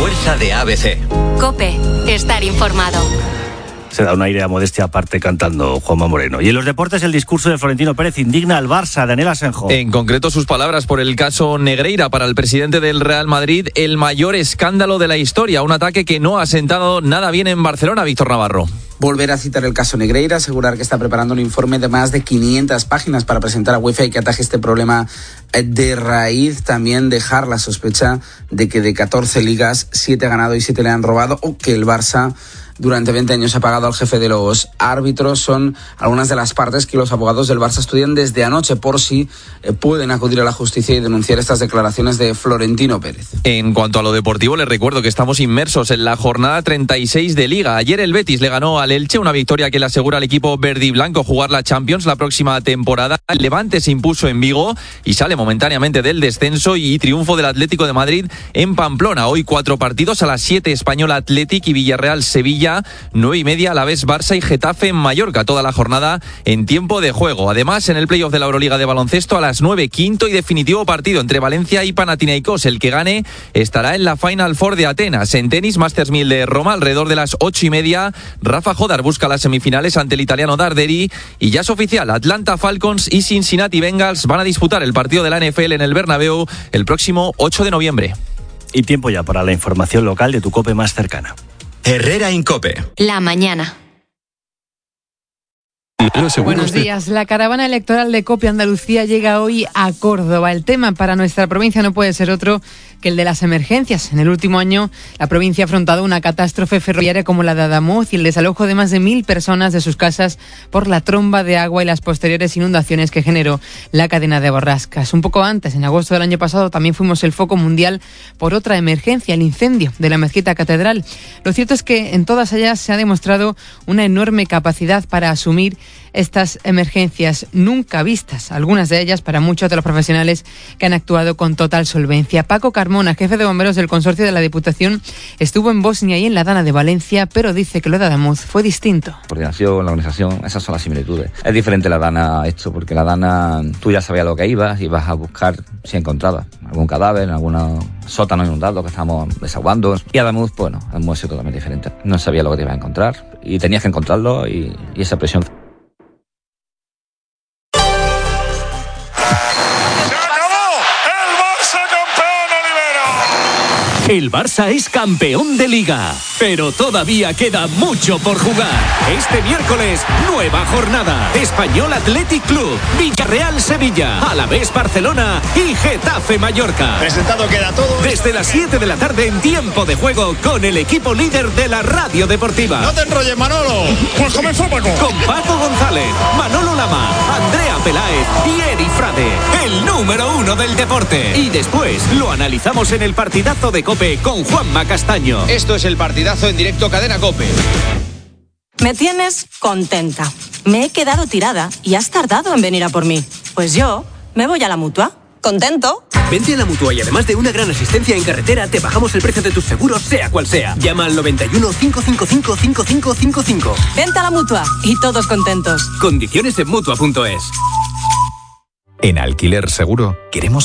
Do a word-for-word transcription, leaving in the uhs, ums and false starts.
fuerza de A B C. COPE, estar informado. Se da un aire a modestia aparte cantando Juanma Moreno. Y en los deportes, el discurso de Florentino Pérez indigna al Barça. Daniel Asenjo. En concreto, sus palabras por el caso Negreira. Para el presidente del Real Madrid, el mayor escándalo de la historia. Un ataque que no ha sentado nada bien en Barcelona. Víctor Navarro. Volver a citar el caso Negreira, asegurar que está preparando un informe de más de quinientas páginas para presentar a UEFA y que ataje este problema de raíz. También dejar la sospecha de que de catorce ligas, siete ha ganado y siete le han robado, o que el Barça durante veinte años ha pagado al jefe de los árbitros. Son algunas de las partes que los abogados del Barça estudian desde anoche por si eh, pueden acudir a la justicia y denunciar estas declaraciones de Florentino Pérez. En cuanto a lo deportivo, les recuerdo que estamos inmersos en la jornada treinta y seis de Liga. Ayer el Betis le ganó al Elche, una victoria que le asegura al equipo verde y blanco jugar la Champions la próxima temporada. El Levante se impuso en Vigo y sale momentáneamente del descenso, y triunfo del Atlético de Madrid en Pamplona. Hoy cuatro partidos: a las siete Español Athletic y Villarreal Sevilla, nueve y media Alavés Barça y Getafe en Mallorca. Toda la jornada en tiempo de juego. Además, en el playoff de la Euroliga de baloncesto, a las nueve, quinto y definitivo partido entre Valencia y Panathinaikos. El que gane estará en la Final Four de Atenas. En tenis, Masters mil de Roma, alrededor de las ocho y media, Rafa Jodar busca las semifinales ante el italiano Darderi. Y ya es oficial, Atlanta Falcons y Cincinnati Bengals van a disputar el partido de la N F L en el Bernabéu el próximo ocho de noviembre. Y tiempo ya para la información local de tu COPE más cercana. Herrera Incope. La mañana. Buenos días. La caravana electoral de COPE Andalucía llega hoy a Córdoba. El tema para nuestra provincia no puede ser otro que el de las emergencias. En el último año, la provincia ha afrontado una catástrofe ferroviaria como la de Adamuz y el desalojo de más de mil personas de sus casas por la tromba de agua y las posteriores inundaciones que generó la cadena de borrascas. Un poco antes, en agosto del año pasado, también fuimos el foco mundial por otra emergencia, el incendio de la mezquita catedral. Lo cierto es que en todas ellas se ha demostrado una enorme capacidad para asumir estas emergencias nunca vistas, algunas de ellas para muchos de los profesionales que han actuado con total solvencia. Paco Carmona, jefe de bomberos del consorcio de la Diputación, estuvo en Bosnia y en la Dana de Valencia, pero dice que lo de Adamuz fue distinto. Coordinación, la organización, esas son las similitudes. Es diferente la Dana a esto, porque la Dana tú ya sabías lo que ibas, ibas a buscar si encontrabas algún cadáver, algún sótano inundado que estábamos desahogando. Y Adamuz, bueno, Adamuz es totalmente diferente. No sabías lo que te ibas a encontrar y tenías que encontrarlo, y, y esa presión. El Barça es campeón de Liga, pero todavía queda mucho por jugar. Este miércoles, nueva jornada. Español Athletic Club, Villarreal Sevilla, Alavés Barcelona y Getafe Mallorca. Presentado queda todo. Desde las siete de la tarde en tiempo de juego con el equipo líder de la radio deportiva. No te enrolles, Manolo. Pues comenzó Paco. Con Paco González, Manolo Lama, Andrea Peláez y Eri Frade, el número uno del deporte. Y después lo analizamos en el partidazo de COPE con Juanma Castaño. Esto es el partidazo en directo Cadena COPE. Me tienes contenta. Me he quedado tirada y has tardado en venir a por mí. Pues yo me voy a la Mutua. ¿Contento? Vente a la Mutua y además de una gran asistencia en carretera, te bajamos el precio de tus seguros, sea cual sea. Llama al noventa y uno, cinco cinco cinco, cinco cinco cinco cinco. Vente a la Mutua y todos contentos. Condiciones en Mutua punto es. En Alquiler Seguro queremos